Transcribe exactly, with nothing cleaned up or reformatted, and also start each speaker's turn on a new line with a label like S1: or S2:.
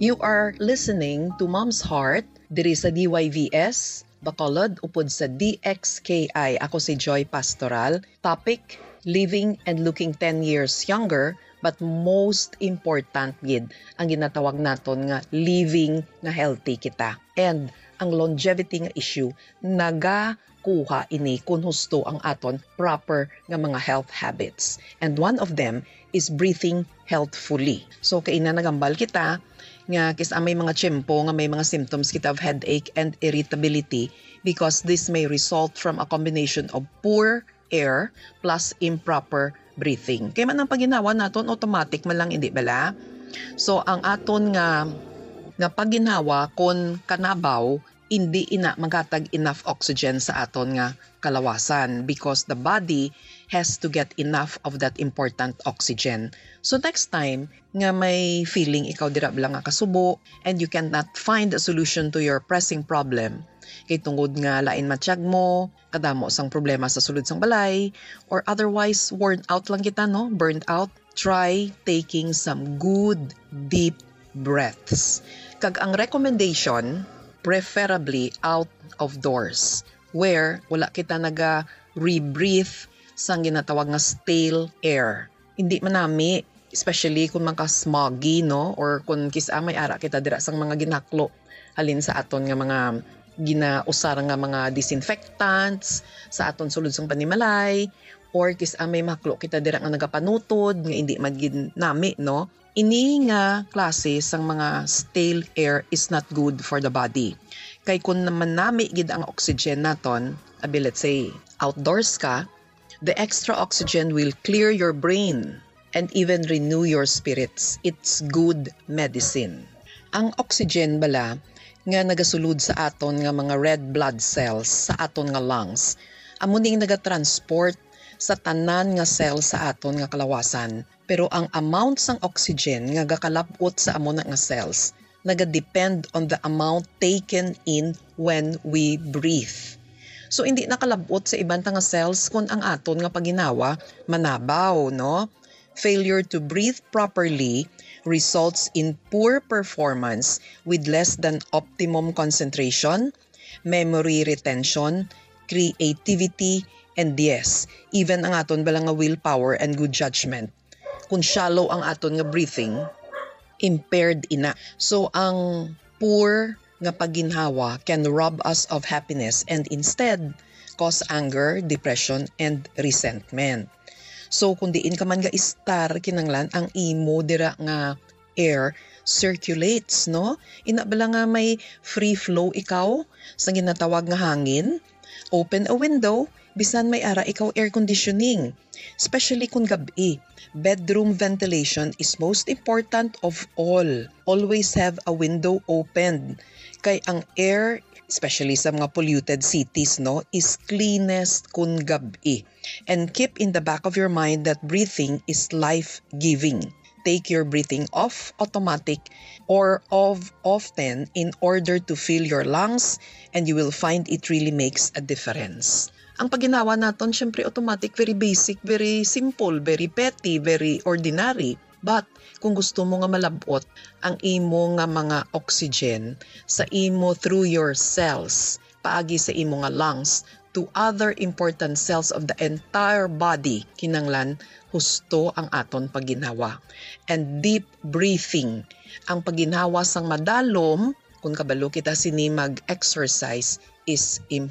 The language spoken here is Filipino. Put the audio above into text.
S1: You are listening to Mom's Heart, diri sa D Y V S, Bacolod, upod sa D X K I. Ako si Joy Pastoral. Topic, living and looking ten years younger, but most important gid, ang ginatawag naton nga living nga healthy kita. And ang longevity nga issue, nagakuha ini kung husto ang aton proper nga mga health habits. And one of them is breathing healthfully. So kaina nagambal kita nga kis may mga tiyempo nga may mga symptoms kita of headache and irritability because this may result from a combination of poor air plus improper breathing. Kaya man ang paginawa naton automatic man lang hindi bala. So ang aton nga nga paginawa kon kanabaw hindi ina magatag enough oxygen sa aton nga kalawasan because the body has to get enough of that important oxygen. So next time nga may feeling ikaw dira lang nga kasubo and you cannot find a solution to your pressing problem, kay tungod nga lain matiyag mo, kadamo sang problema sa sulod sang balay, or otherwise worn out lang kita, no? Burned out, try taking some good deep breaths. Kag ang recommendation, preferably out of doors where wala kita naga rebreathe sang ginatawag nga stale air. Hindi manami, especially kung maka-smoggy, no? Or kung kisa may ara kita dira sang mga ginaklo halin sa aton nga mga ginausar nga mga disinfectants sa aton sulod sang panimalay, or kisa may maklo kita dira nga nagapanutod nga hindi magin nami, no? Ini nga klase sang mga stale air is not good for the body. Kay kung naman nami gid ang oxygen naton, abi let's say outdoors ka, the extra oxygen will clear your brain and even renew your spirits. It's good medicine. Ang oxygen bala nga nagasulod sa aton nga mga red blood cells sa aton nga lungs, amo ning nagatransport sa tanan nga cell sa aton nga kalawasan. Pero ang amount sang oxygen nga gakalapot sa amo na nga cells nagadepend on the amount taken in when we breathe. So hindi nakalabot sa ibang nga cells kung ang aton nga paginawa manabaw, no? Failure to breathe properly results in poor performance with less than optimum concentration, memory retention, creativity, and yes, even ang aton bala nga willpower and good judgment. Kung shallow ang aton nga breathing, impaired ina. So ang poor nga pagginhawa can rob us of happiness and instead cause anger, depression, and resentment. So kung diin ka man ga istar kinanglan ang imo dira nga air circulates, no? Ina bala nga may free flow ikaw sa ginatawag nga hangin. Open a window, bisan may ara ikaw air conditioning. Especially kung gabi, bedroom ventilation is most important of all. Always have a window open. Kay ang air, especially sa mga polluted cities, no, is cleanest kung gabi. And keep in the back of your mind that breathing is life-giving. Take your breathing off automatic or off often in order to fill your lungs, and you will find it really makes a difference. Ang paginawa naton, syempre automatic, very basic, very simple, very petty, very ordinary. But kung gusto mo nga malabot ang imo nga mga oxygen sa imo through your cells, paagi sa imo nga lungs, to other important cells of the entire body, kinanglan husto ang aton paginawa. And deep breathing, ang paginawa sang madalom, kung kabalo kita sini mag-exercise, is important.